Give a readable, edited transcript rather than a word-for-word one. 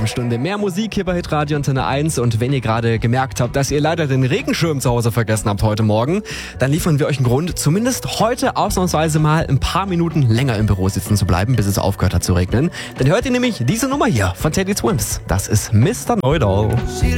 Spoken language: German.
Stunde mehr Musik hier bei Hitradio Antenne 1. Und wenn ihr gerade gemerkt habt, dass ihr leider den Regenschirm zu Hause vergessen habt heute Morgen, dann liefern wir euch einen Grund, zumindest heute ausnahmsweise mal ein paar Minuten länger im Büro sitzen zu bleiben, bis es aufgehört hat zu regnen. Dann hört ihr nämlich diese Nummer hier von Teddy Swims. Das ist Mr. Know-It-All.